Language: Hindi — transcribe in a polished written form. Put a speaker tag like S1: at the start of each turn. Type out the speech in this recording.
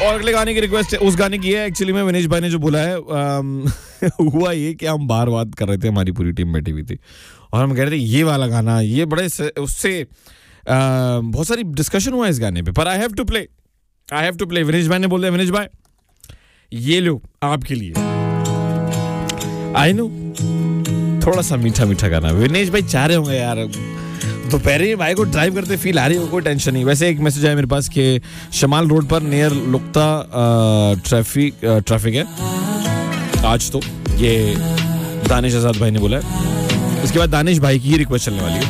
S1: और अगले गाने की रिक्वेस्ट उस गाने की है एक्चुअली में विनेश भाई ने जो बोला है। हुआ ये कि हम बाहर बात कर रहे थे, हमारी पूरी टीम बैठी हुई थी और हम कह रहे थे ये वाला गाना, ये बड़े उससे बहुत सारी डिस्कशन हुआ इस गाने पे, पर I have to play. Vinesh भाई ने बोल दिया, विनेश भाई ये लो आपके लिए। आई नो थोड़ा सा मीठा मीठा गाना, विनेश भाई चाह रहे होंगे यार दोपहर में भाई को ड्राइव करते फील आ रही हो, कोई टेंशन नहीं। वैसे एक मैसेज आया मेरे पास कि शमाल रोड पर नियर लुक्ता ट्रैफिक है आज, तो ये दानिश आजाद भाई ने बोला है। इसके बाद दानिश भाई की रिक्वेस्ट चलने वाली है।